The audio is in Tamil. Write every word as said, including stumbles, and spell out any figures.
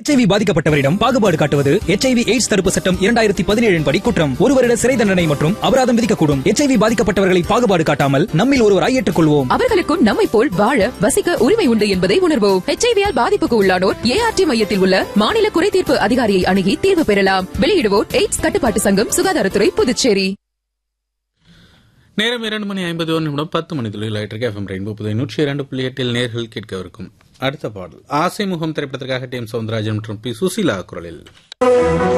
எச்ஐவி பாதிக்கப்பட்டவரிடம் பாகுபாடு காட்டுவது எச்ஐவி எய்ட்ஸ் தடுப்பு சட்டம் இரண்டாயிரத்தி பதினேழின் படி குற்றம். ஒரு வருட சிறை தண்டனை மற்றும் அபராதம் விதிக்கக்கூடும். எச்ஐவி பாதிக்கப்பட்டவர்களை பாகுபாடு காட்டாமல் நம்மில் ஒருவராய் ஏற்றுக்கொள்வோம். அவர்களுக்கும் நம்மை போல் வாழ வசிக்க உரிமை உண்டு என்பதை உணர்வோம். எச்ஐவியால் பாதிப்புக்கு உள்ளானோர் ஏஆர்டி மையத்தில் உள்ள மாநில குறைதீர்ப்பு அதிகாரியை அணுகி தீர்வு பெறலாம். வெளியிடுவோர் எய்ட்ஸ் கட்டுப்பாட்டு சங்கம், சுகாதாரத்துறை, புதுச்சேரி. நேரம் இரண்டு மணி ஐம்பது ஒரு நிமிடம் பத்து மணி தொழில் எஃப்எம் ரெயின்போ புதிய நூற்றி இரண்டு புள்ளி எட்டில் நேர்கள் கேட்கவிருக்கும் அடுத்த பாடல் ஆசை முகம் திரைப்படத்திற்காக டி எம் சவுந்தரராஜன் மற்றும் பி சுசீலா குரலில்.